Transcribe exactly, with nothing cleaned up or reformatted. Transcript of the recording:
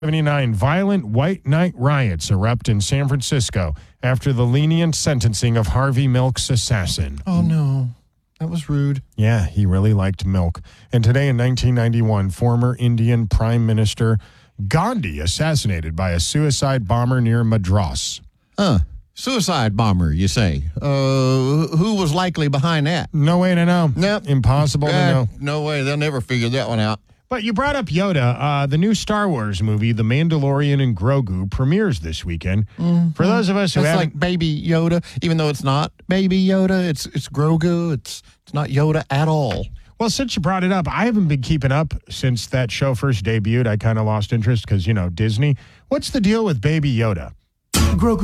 seventy-nine violent white night riots erupt in San Francisco after the lenient sentencing of Harvey Milk's assassin. Oh, no. That was rude. Yeah, he really liked milk. And today in nineteen ninety-one, former Indian Prime Minister Gandhi assassinated by a suicide bomber near Madras. Huh. Suicide bomber, you say. Uh, who was likely behind that? No way to know. Nope. Impossible Eh, to know. No way. They'll never figure that one out. But you brought up Yoda. Uh, the new Star Wars movie, The Mandalorian and Grogu, premieres this weekend. Mm-hmm. For those of us who It's haven't... like Baby Yoda, even though it's not Baby Yoda. It's it's Grogu. It's it's not Yoda at all. Well, since you brought it up, I haven't been keeping up since that show first debuted. I kind of lost interest because, you know, Disney. What's the deal with Baby Yoda? Grogu